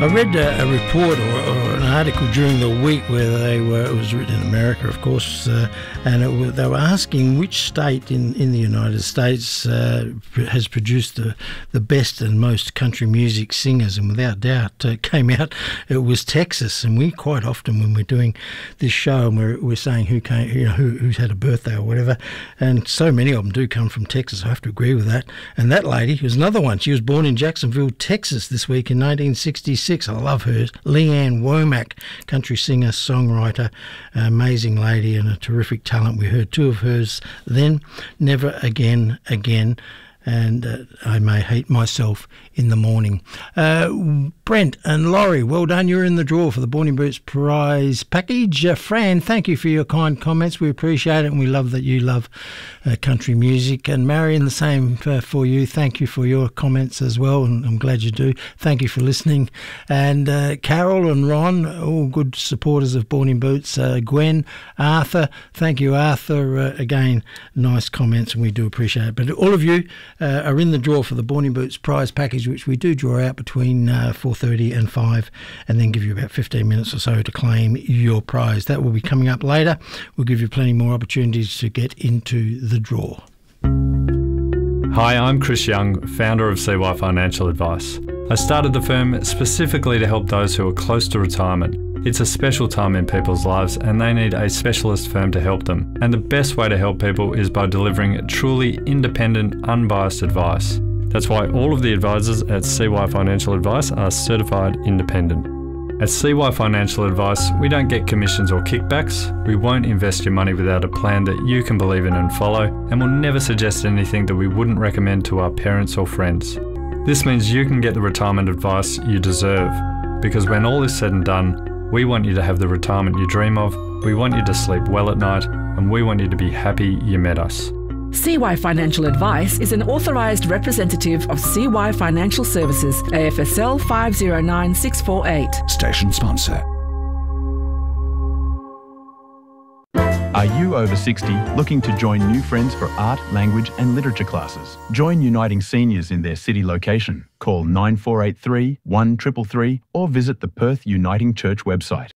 I read a report or an article during the week where it was written in America, of course, and they were asking which state in the United States has produced the best and most country music singers, and without doubt it came out it was Texas. And we quite often, when we're doing this show and we're saying who's had a birthday or whatever, and so many of them do come from Texas, I have to agree with that. And that lady was another one. She was born in Jacksonville, Texas this week in 1966. I love her. Leanne Womack, country singer, songwriter, amazing lady and a terrific talent. We heard two of hers then, Never Again, and I May Hate Myself in the Morning. Brent and Laurie, well done. You're in the draw for the Born in Boots prize package. Fran, thank you for your kind comments. We appreciate it, and we love that you love country music. And Marion, the same for you. Thank you for your comments as well, and I'm glad you do. Thank you for listening. And Carol and Ron, all good supporters of Born in Boots. Gwen, Arthur, thank you, Arthur. Again, nice comments, and we do appreciate it. But all of you are in the draw for the Born in Boots prize package, which we do draw out between 4:30 and 5, and then give you about 15 minutes or so to claim your prize. That will be coming up later. We'll give you plenty more opportunities to get into the draw. Hi, I'm Chris Young, founder of CY Financial Advice. I started the firm specifically to help those who are close to retirement. It's a special time in people's lives and they need a specialist firm to help them. And the best way to help people is by delivering truly independent, unbiased advice. That's why all of the advisors at CY Financial Advice are certified independent. At CY Financial Advice, we don't get commissions or kickbacks. We won't invest your money without a plan that you can believe in and follow, and we'll never suggest anything that we wouldn't recommend to our parents or friends. This means you can get the retirement advice you deserve, because when all is said and done, we want you to have the retirement you dream of, we want you to sleep well at night, and we want you to be happy you met us. CY Financial Advice is an authorised representative of CY Financial Services, AFSL 509648. Station sponsor. Are you over 60 looking to join new friends for art, language and literature classes? Join Uniting Seniors in their city location. Call 9483 1333 or visit the Perth Uniting Church website.